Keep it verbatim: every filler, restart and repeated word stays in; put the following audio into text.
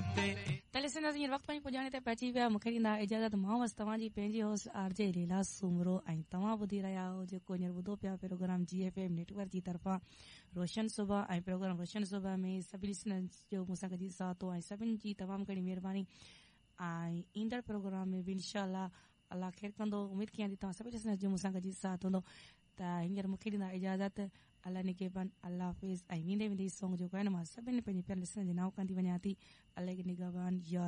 Listeners, in वक्त में पुजाने ते पैची पे मुखे दी ना इजाजत मोहम्मद तवाजी पेंजी होस्ट आरजे लीला सुमरो आई तमा बुधी रहा हो जो को निर्बुदो प्या प्रोग्राम जीएफएम नेटवर्क की तरफा रोशन सुबह आई प्रोग्राम रोशन सुबह में सभी लिसनर्स जो मुसाक जी साथ हो आई सभी जी तमाम कड़ी मेहरबानी आई इंदर प्रोग्राम में भी इंशाल्लाह अल्लाह खैर कंदो उम्मीद किया दी तो सभी लिसनर्स जो मुसाक जी साथ हो ता हिंगर मुखे दी ना इजाजत अल्लाह ने के बन अल्लाह हाफिज आई मींदे में दी सॉन्ग जो कहना मा सभी ने पंजे प्यार लिसनर जे नाव कंदी व냐ती अल्लाह की निगहबान या